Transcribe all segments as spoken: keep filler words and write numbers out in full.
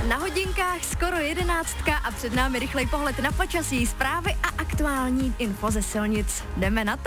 Na hodinkách skoro jedenáctka a před námi rychlej pohled na počasí, zprávy a aktuální info ze silnic. Jdeme na to.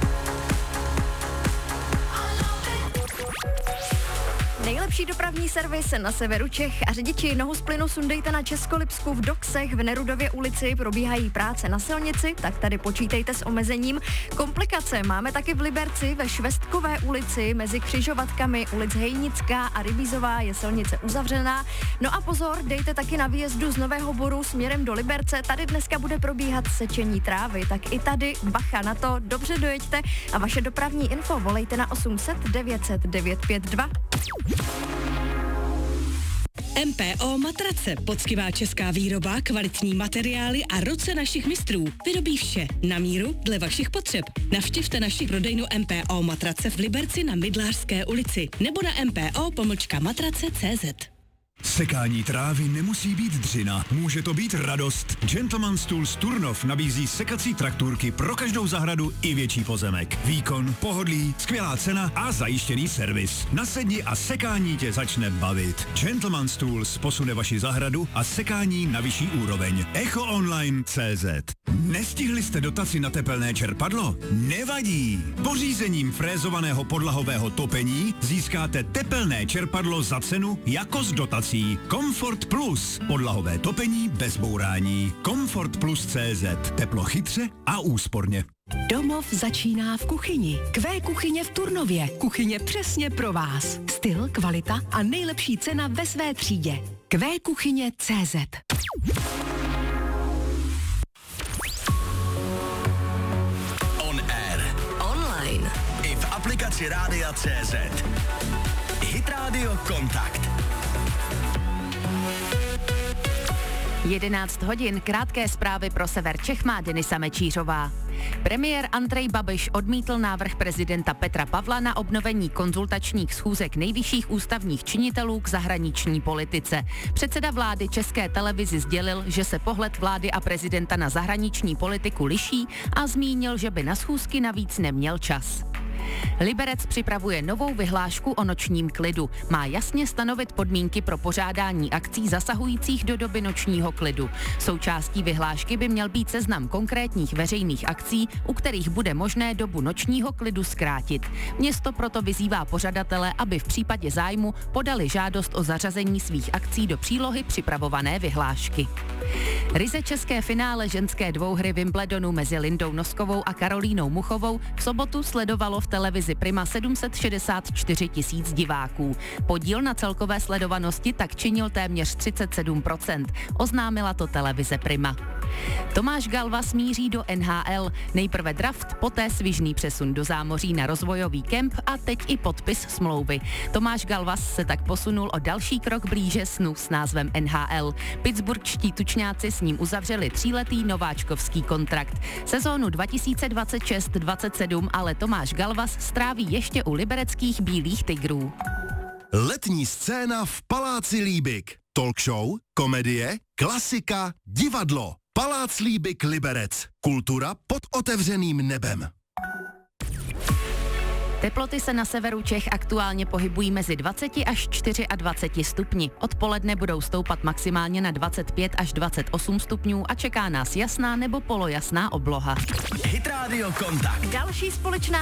Nejlepší dopravní servis na severu Čech a řidiči nohu z plynu sundejte na Českolipsku v Doksech v Nerudově ulici, probíhají práce na silnici, tak tady počítejte s omezením. Komplikace máme taky v Liberci ve Švestkové ulici mezi křižovatkami ulic Hejnická a Rybízová je silnice uzavřená. No a pozor, dejte taky na výjezdu z Nového Boru směrem do Liberce, tady dneska bude probíhat sečení trávy, tak i tady bacha na to, dobře dojeďte a vaše dopravní info volejte na osm set devět set devět pět dva. M P O Matrace, poctivá česká výroba, kvalitní materiály a ruce našich mistrů. Vyrobí vše na míru dle vašich potřeb. Navštivte naši prodejnu M P O Matrace v Liberci na Mydlářské ulici nebo na mpo pomlčka matrace tečka cé zet. Sekání trávy nemusí být dřina, může to být radost. Gentleman's Tools Turnov nabízí sekací traktůrky pro každou zahradu i větší pozemek. Výkon, pohodlí, skvělá cena a zajištěný servis. Nasedni a sekání tě začne bavit. Gentleman's Tools posune vaši zahradu a sekání na vyšší úroveň. echo online tečka cé zet. Nestihli jste dotaci na tepelné čerpadlo? Nevadí! Pořízením frézovaného podlahového topení získáte tepelné čerpadlo za cenu jako z dotací. Comfort Plus. Podlahové topení bez bourání. Comfort Plus tečka cé zet. Teplo chytře a úsporně. Domov začíná v kuchyni. Q kuchyně v Turnově. Kuchyně přesně pro vás. Styl, kvalita a nejlepší cena ve své třídě. Q kuchyně tečka cé zet. On air. Online. I v aplikaci Rádia tečka cé zet. Hit Radio Kontakt. jedenáct hodin, krátké zprávy pro sever Čech má Denisa Mečířová. Premiér Andrej Babiš odmítl návrh prezidenta Petra Pavla na obnovení konzultačních schůzek nejvyšších ústavních činitelů k zahraniční politice. Předseda vlády České televizi sdělil, že se pohled vlády a prezidenta na zahraniční politiku liší a zmínil, že by na schůzky navíc neměl čas. Liberec připravuje novou vyhlášku o nočním klidu. Má jasně stanovit podmínky pro pořádání akcí zasahujících do doby nočního klidu. Součástí vyhlášky by měl být seznam konkrétních veřejných akcí, u kterých bude možné dobu nočního klidu zkrátit. Město proto vyzývá pořadatele, aby v případě zájmu podali žádost o zařazení svých akcí do přílohy připravované vyhlášky. Ryze české finále ženské dvouhry Wimbledonu mezi Lindou Noskovou a Karolínou Muchovou v sobotu sledovalo v televizi Prima sedm set šedesát čtyři tisíc diváků. Podíl na celkové sledovanosti tak činil téměř třicet sedm procent. Oznámila to televize Prima. Tomáš Galva smíří do N H L. Nejprve draft, poté svižný přesun do zámoří na rozvojový kemp a teď i podpis smlouvy. Tomáš Galvas se tak posunul o další krok blíže snu s názvem N H L. Pittsburghští tučňáci s ním uzavřeli tříletý nováčkovský kontrakt. Sezónu dva tisíce dvacet šest dvacet sedm ale Tomáš Galvas stráví ještě u libereckých Bílých tigrů. Letní scéna v Paláci Líbik. Talk show, komedie, klasika, divadlo. Palác Líbik Liberec. Kultura pod otevřeným nebem. Teploty se na severu Čech aktuálně pohybují mezi dvacet až dvacet čtyři stupni. Odpoledne budou stoupat maximálně na dvacet pět až dvacet osm stupňů a čeká nás jasná nebo polojasná obloha. Hit Radio Kontakt. Další společná